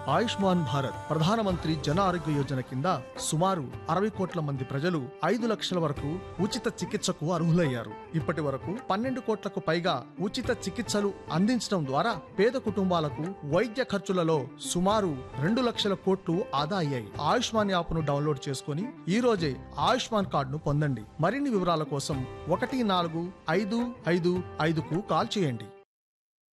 ఆయుష్మాన్ భారత్ ప్రధానమంత్రి జన ఆరోగ్య యోజన కింద సుమారు 60 కోట్ల మంది ప్రజలు 5 లక్షల వరకు ఉచిత చికిత్సకు అర్హులయ్యారు. ఇప్పటి వరకు 12 కోట్లకు పైగా ఉచిత చికిత్సలు అందించడం ద్వారా పేద కుటుంబాలకు వైద్య ఖర్చులలో సుమారు 2 లక్షల కోట్లు ఆదా అయ్యాయి. ఆయుష్మాన్ యాప్ ను డౌన్లోడ్ చేసుకుని ఈ రోజే ఆయుష్మాన్ కార్డును పొందండి. మరిన్ని వివరాల కోసం 145555కు కాల్ చేయండి.